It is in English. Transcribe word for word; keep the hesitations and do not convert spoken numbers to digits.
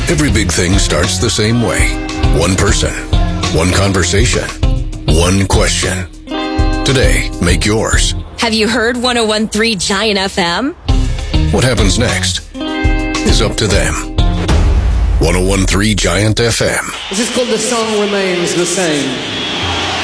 Every big thing starts the same way. One person, one conversation, one question. Today, make yours. Have you heard one oh one point three Giant F M? What happens next is up to them. one oh one point three Giant F M. This is called The Song Remains the Same.